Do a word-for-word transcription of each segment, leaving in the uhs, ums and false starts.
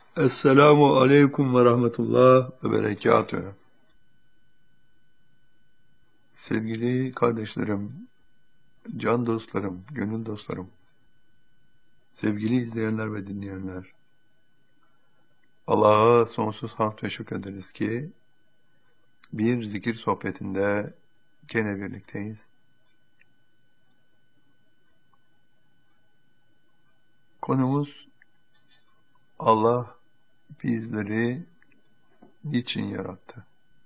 Esselamu aleyküm ve rahmetullah ve berekatühü. Sevgili kardeşlerim, can dostlarım, gönül dostlarım, sevgili izleyenler ve dinleyenler, Allah'a sonsuz hamd ve şükrederiz ki bir zikir sohbetinde gene birlikteyiz. Konumuz Allah bizleri niçin yarattı?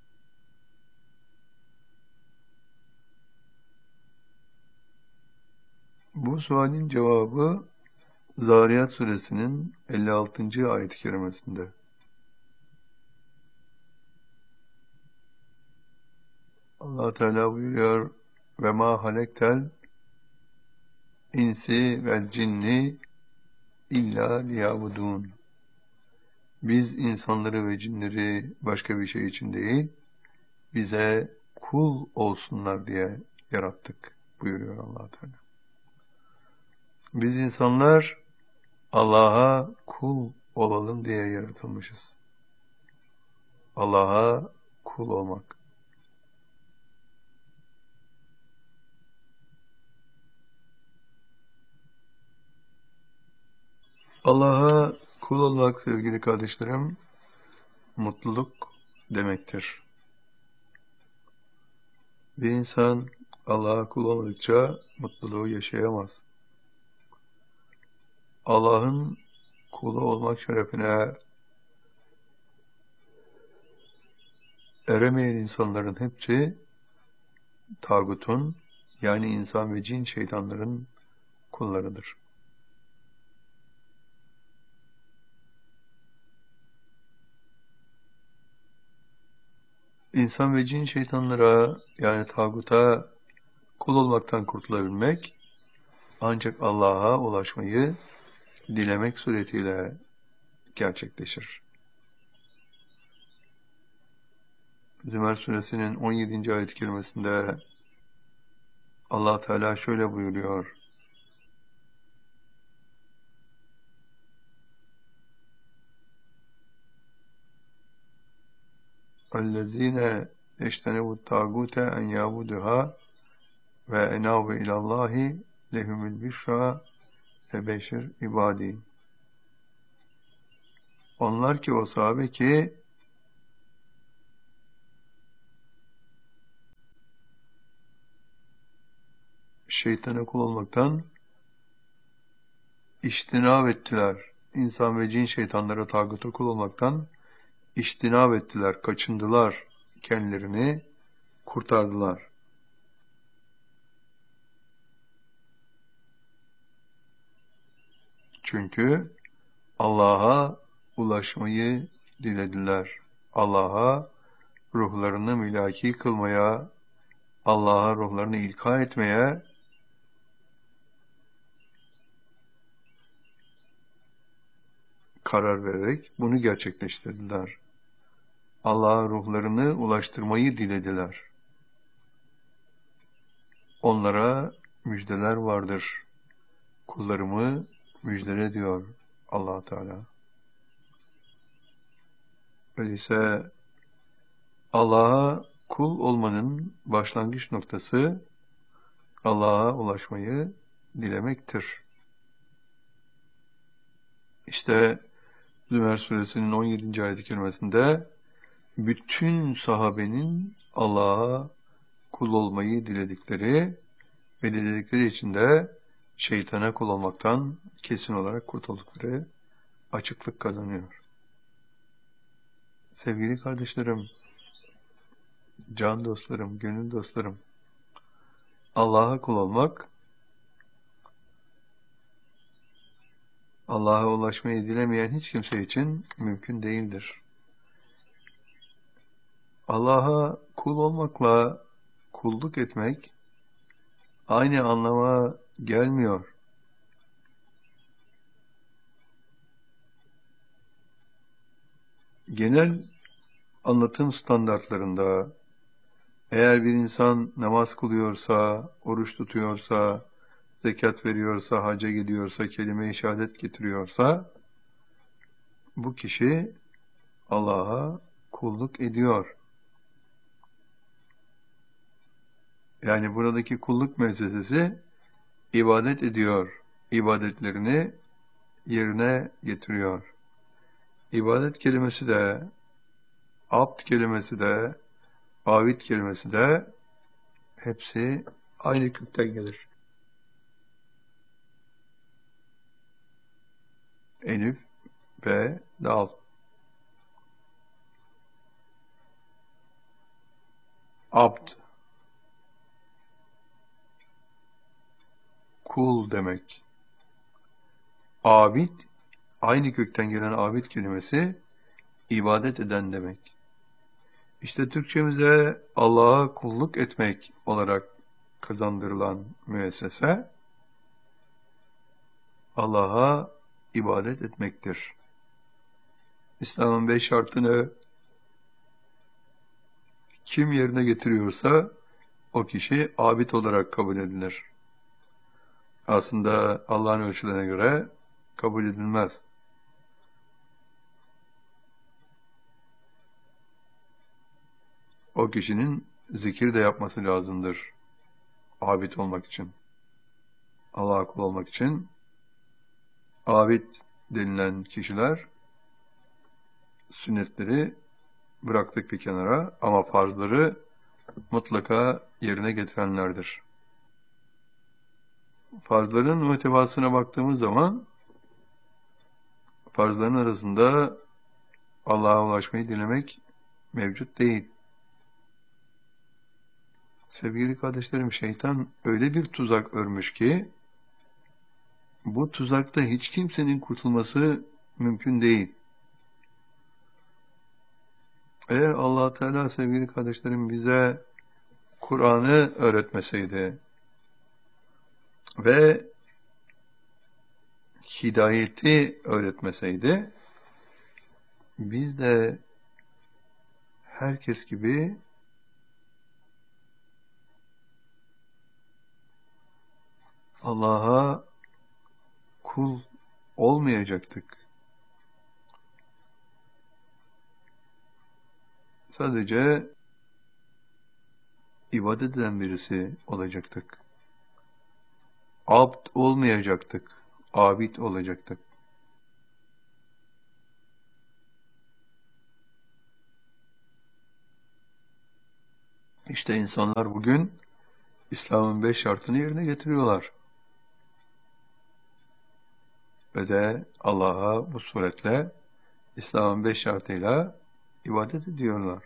Bu sualin cevabı Zariyat suresinin elli altıncı ayet-i kerimesinde. Allah Teala buyuruyor: ve ma halektel insi vel cinni illa liyabudun. Biz insanları ve cinleri başka bir şey için değil, bize kul olsunlar diye yarattık buyuruyor Allah Teala. Biz insanlar Allah'a kul olalım diye yaratılmışız. Allah'a kul olmak. Allah'a kul olmak sevgili kardeşlerim, mutluluk demektir. Bir insan Allah'a kul olmadıkça mutluluğu yaşayamaz. Allah'ın kulu olmak şerefine eremeyen insanların hepsi tağutun, yani insan ve cin şeytanların kullarıdır. İnsan ve cin şeytanlara, yani tağuta kul olmaktan kurtulabilmek ancak Allah'a ulaşmayı dilemek suretiyle gerçekleşir. Zümer suresinin on yedinci ayet-i kerimesinde Allah Teala şöyle buyuruyor: اَلَّذ۪ينَ اَجْتَنَبُوا الطَّاغُوتَ اَنْ يَعْبُدُهَا وَاَنَابُوا اِلَى اللّٰهِ لَهُمُ الْبِشْرَى فَبَشِّرْ ibadi. Onlar ki o sahabe ki şeytana kul olmaktan iştinab ettiler. İnsan ve cin şeytanlara, tağuta kul olmaktan iştinab ettiler, kaçındılar, kendilerini kurtardılar. Çünkü Allah'a ulaşmayı dilediler. Allah'a ruhlarını mülaki kılmaya, Allah'a ruhlarını ilka etmeye karar vererek bunu gerçekleştirdiler. Allah'a ruhlarını ulaştırmayı dilediler. Onlara müjdeler vardır. Kullarımı müjdele diyor Allah Teala. Öyleyse Allah'a kul olmanın başlangıç noktası Allah'a ulaşmayı dilemektir. İşte Zümer suresinin on yedinci ayet-i kerimesinde bütün sahabenin Allah'a kul olmayı diledikleri ve diledikleri için de şeytana kul olmaktan kesin olarak kurtuldukları açıklık kazanıyor. Sevgili kardeşlerim, can dostlarım, gönül dostlarım, Allah'a kul olmak, Allah'a ulaşmayı dilemeyen hiç kimse için mümkün değildir. Allah'a kul olmakla kulluk etmek aynı anlama gelmiyor. Genel anlatım standartlarında eğer bir insan namaz kılıyorsa, oruç tutuyorsa, zekat veriyorsa, hacca gidiyorsa, kelime-i şehadet getiriyorsa, bu kişi Allah'a kulluk ediyor. Yani buradaki kulluk müessesesi ibadet ediyor. İbadetlerini yerine getiriyor. İbadet kelimesi de, abd kelimesi de, abid kelimesi de hepsi aynı kökten gelir. Elif ve dal. Abd, kul demek. Abid, aynı kökten gelen abid kelimesi ibadet eden demek. İşte Türkçemize Allah'a kulluk etmek olarak kazandırılan müessese, Allah'a ibadet etmektir. İslam'ın beş şartını kim yerine getiriyorsa o kişi abid olarak kabul edilir. Aslında Allah'ın ölçülerine göre kabul edilmez. O kişinin zikir de yapması lazımdır abid olmak için. Allah'a kul olmak için abid denilen kişiler sünnetleri bıraktık bir kenara ama farzları mutlaka yerine getirenlerdir. Farzların muhtevasına baktığımız zaman farzların arasında Allah'a ulaşmayı dilemek mevcut değil. Sevgili kardeşlerim, şeytan öyle bir tuzak örmüş ki bu tuzakta hiç kimsenin kurtulması mümkün değil. Eğer Allah Teala sevgili kardeşlerim bize Kur'an'ı öğretmeseydi ve hidayeti öğretmeseydi, biz de herkes gibi Allah'a kul olmayacaktık. Sadece ibadet eden birisi olacaktık. Abd olmayacaktık. Abid olacaktık. İşte insanlar bugün İslam'ın beş şartını yerine getiriyorlar. Ve de Allah'a bu suretle İslam'ın beş şartıyla ibadet ediyorlar.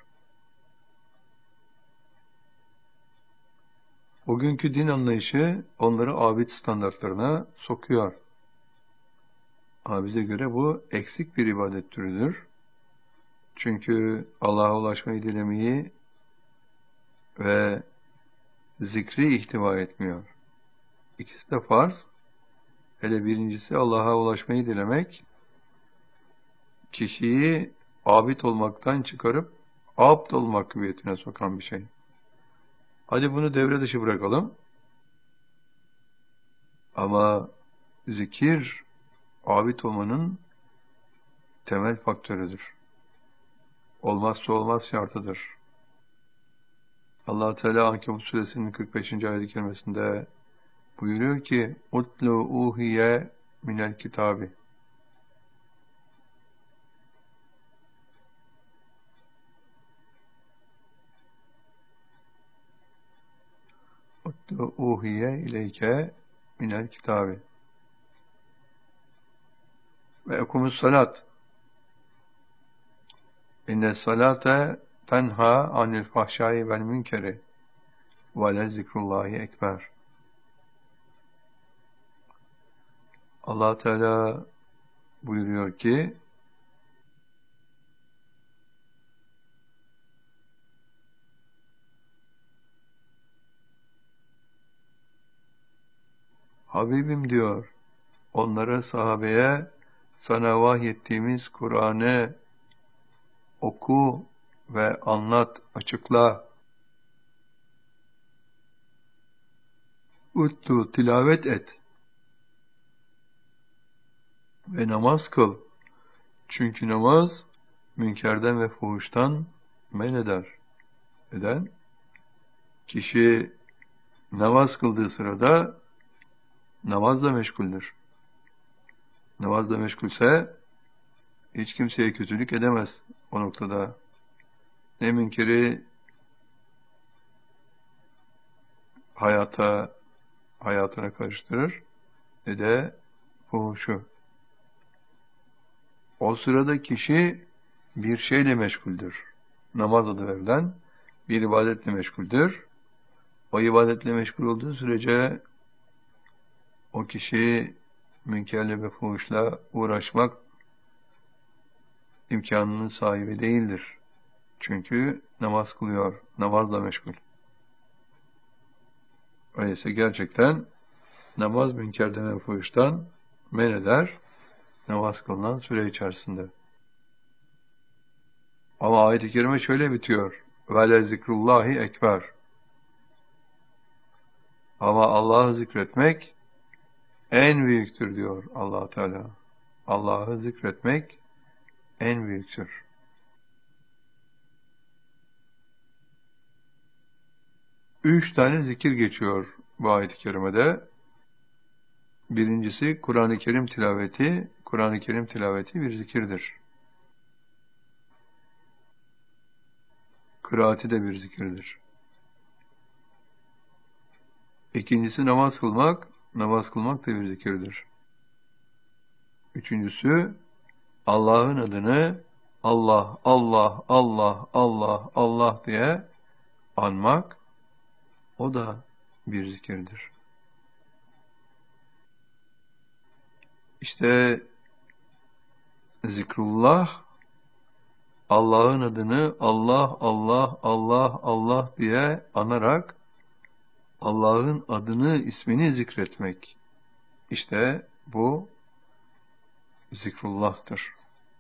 Bugünkü din anlayışı onları abid standartlarına sokuyor. Ama bize göre bu eksik bir ibadet türüdür. Çünkü Allah'a ulaşmayı dilemeyi ve zikri ihtiva etmiyor. İkisi de farz. Hele birincisi Allah'a ulaşmayı dilemek, kişiyi abid olmaktan çıkarıp abd olmak hüviyetine sokan bir şey. Hadi bunu devre dışı bırakalım. Ama zikir, abid olmanın temel faktörüdür. Olmazsa olmaz şartıdır. Allah Teala Ankebut suresinin kırk beşinci ayet-i kerimesinde buyuruyor ki "Utlu uhiye minel kitabi." "Utlu uhiye ileyke minel kitabi." Ve ekumus salat. İnne salate tenha anil fahşai vel münkeri ve le zikrullahi ekber. Allah Teala buyuruyor ki Habibim diyor, onlara, sahabeye sana vahyettiğimiz Kur'an'ı oku ve anlat, açıkla. Utlu, tilavet et ve namaz kıl. Çünkü namaz münkerden ve fuhuştan men eder. Neden? Kişi namaz kıldığı sırada namazla meşguldür. Namazla meşgulse hiç kimseye kötülük edemez o noktada. Ne münkeri hayata, hayatına karıştırır ne de fuhuşu. O sırada kişi bir şeyle meşguldür. Namaz adı verilen bir ibadetle meşguldür. O ibadetle meşgul olduğu sürece o kişi münkerle ve fuhuşla uğraşmak imkanının sahibi değildir. Çünkü namaz kılıyor, namazla meşgul. Öyleyse gerçekten namaz münkerden ve fuhuştan men eder, namaz kılınan süre içerisinde. Ama ayet-i kerime şöyle bitiyor. وَلَا zikrullahi ekber. Ama Allah'ı zikretmek en büyüktür diyor Allah Teala. Allah'ı zikretmek en büyüktür. Üç tane zikir geçiyor bu ayet-i kerimede. Birincisi Kur'an-ı Kerim tilaveti. Kur'an-ı Kerim tilaveti bir zikirdir. Kıraati de bir zikirdir. İkincisi namaz kılmak. Namaz kılmak da bir zikirdir. Üçüncüsü Allah'ın adını Allah, Allah, Allah, Allah, Allah diye anmak. O da bir zikirdir. İşte zikrullah, Allah'ın adını Allah, Allah, Allah, Allah diye anarak Allah'ın adını, ismini zikretmek. İşte bu zikrullah'tır.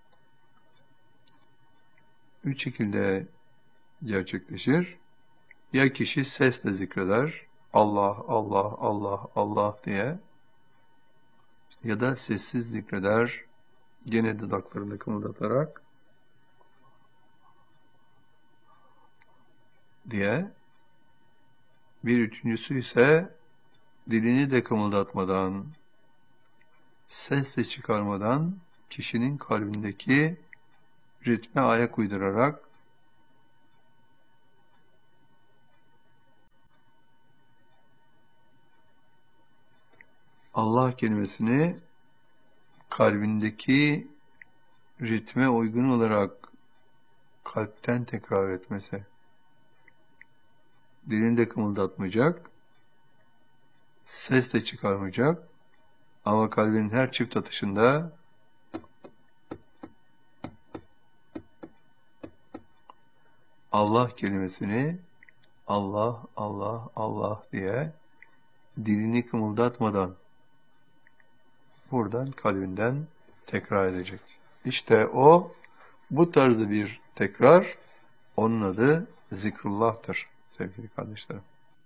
Üç şekilde gerçekleşir. Ya kişi sesle zikreder, Allah, Allah, Allah, Allah diye, ya da sessiz zikreder, gene dudaklarını kımıldatarak diye. Bir üçüncüsü ise dilini de kımıldatmadan, ses de çıkarmadan kişinin kalbindeki ritme ayak uydurarak Allah kelimesini kalbindeki ritme uygun olarak kalpten tekrar etmesi. Dilini de kımıldatmayacak, ses de çıkarmayacak ama kalbinin her çift atışında Allah kelimesini Allah, Allah, Allah diye dilini kımıldatmadan buradan kalbinden tekrar edecek. İşte o, bu tarzda bir tekrar, onun adı zikrullah'tır sevgili kardeşlerim.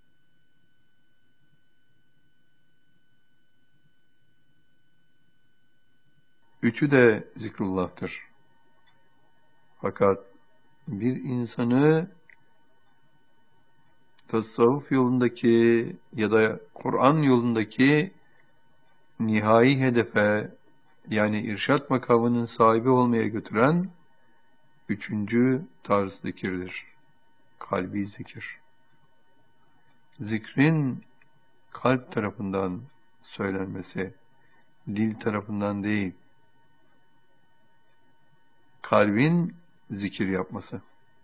Üçü de zikrullah'tır. Fakat bir insanı tasavvuf yolundaki ya da Kur'an yolundaki nihai hedefe, yani irşat makamının sahibi olmaya götüren üçüncü tarz zikirdir. Kalbi zikir. Zikrin kalp tarafından söylenmesi, dil tarafından değil, kalbin zikir yapması.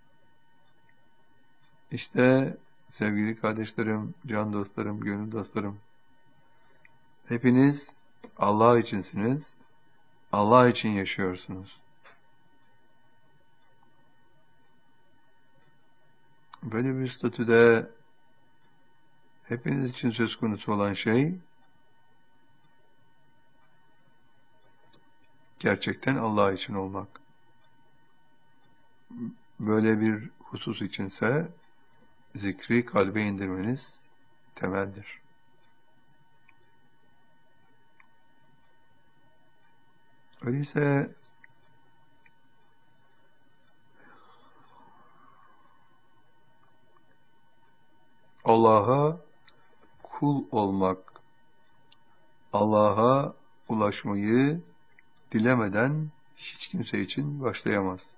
İşte sevgili kardeşlerim, can dostlarım, gönül dostlarım, hepiniz Allah içinsiniz, Allah için yaşıyorsunuz. Böyle bir statüde hepiniz için söz konusu olan şey, gerçekten Allah için olmak. Böyle bir husus içinse zikri kalbe indirmeniz temeldir. Öyleyse Allah'a kul olmak, Allah'a ulaşmayı dilemeden hiç kimse için başlayamaz.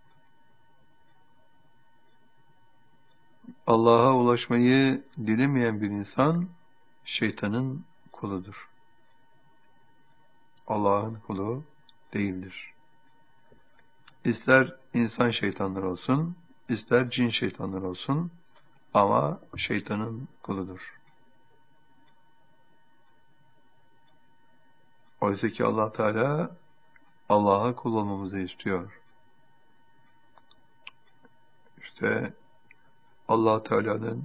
Allah'a ulaşmayı dilemeyen bir insan şeytanın kuludur. Allah'ın kulu değildir. İster insan şeytanlar olsun, ister cin şeytanlar olsun ama şeytanın kuludur. Oysa ki Allah Teala Allah'a kul olmamızı istiyor. İşte Allah Teala'nın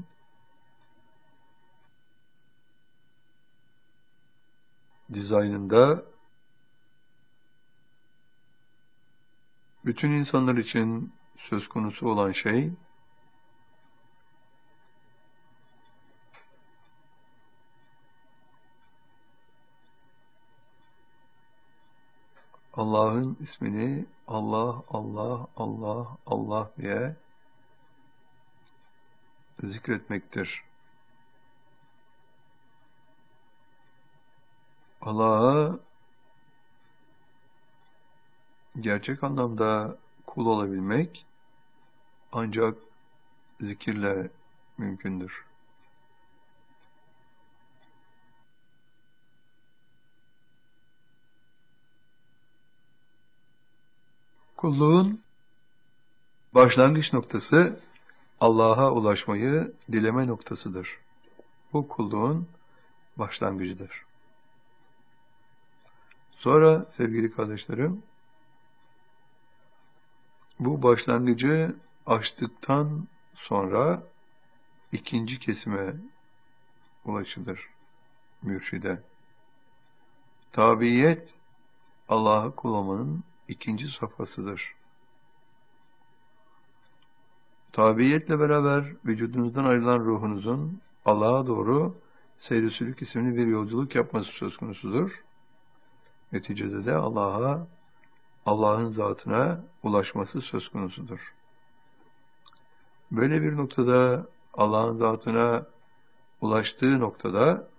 dizaynında bütün insanlar için söz konusu olan şey Allah'ın ismini Allah, Allah, Allah, Allah diye zikretmektir. Allah'a gerçek anlamda kul olabilmek ancak zikirle mümkündür. Kulluğun başlangıç noktası Allah'a ulaşmayı dileme noktasıdır. Bu kulluğun başlangıcıdır. Sonra sevgili kardeşlerim, bu başlangıcı aştıktan sonra ikinci kesime ulaşılır mürşide. Tabiyet, Allah'a kul olmanın ikinci safhasıdır. Tabiiyetle beraber vücudunuzdan ayrılan ruhunuzun Allah'a doğru seyr-i sülük isimli bir yolculuk yapması söz konusudur. Neticede de Allah'a, Allah'ın zatına ulaşması söz konusudur. Böyle bir noktada Allah'ın zatına ulaştığı noktada